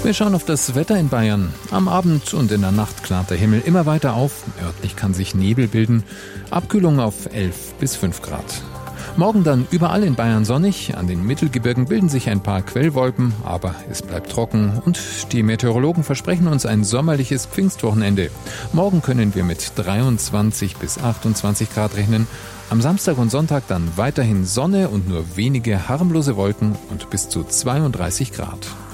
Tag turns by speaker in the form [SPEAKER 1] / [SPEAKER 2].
[SPEAKER 1] Wir schauen auf das Wetter in Bayern. Am Abend und in der Nacht klart der Himmel immer weiter auf. Örtlich kann sich Nebel bilden. Abkühlung auf 11 bis 5 Grad. Morgen dann überall in Bayern sonnig. An den Mittelgebirgen bilden sich ein paar Quellwolken, aber es bleibt trocken und die Meteorologen versprechen uns ein sommerliches Pfingstwochenende. Morgen können wir mit 23 bis 28 Grad rechnen. Am Samstag und Sonntag dann weiterhin Sonne und nur wenige harmlose Wolken und bis zu 32 Grad.